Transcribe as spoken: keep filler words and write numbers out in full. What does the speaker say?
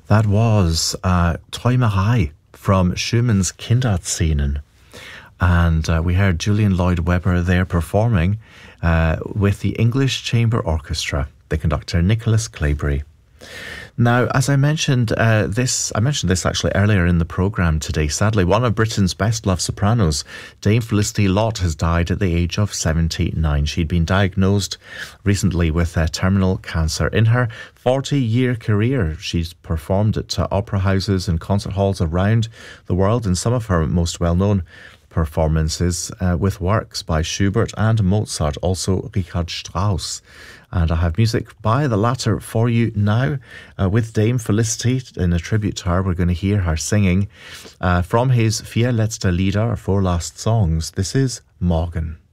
That was uh, Träumerei from Schumann's Kinderszenen. And uh, we heard Julian Lloyd-Webber there performing uh, with the English Chamber Orchestra, the conductor Nicholas Claybry. Now, as I mentioned, uh, this I mentioned this actually earlier in the programme today. Sadly, one of Britain's best-loved sopranos, Dame Felicity Lott, has died at the age of seventy-nine. She'd been diagnosed recently with uh, terminal cancer. In her forty-year career, she's performed at uh, opera houses and concert halls around the world, and some of her most well-known performances uh, with works by Schubert and Mozart, also Richard Strauss. And I have music by the latter for you now uh, with Dame Felicity. In a tribute to her, we're going to hear her singing uh, from his Vier letzte Lieder, Four Last Songs. This is Morgen.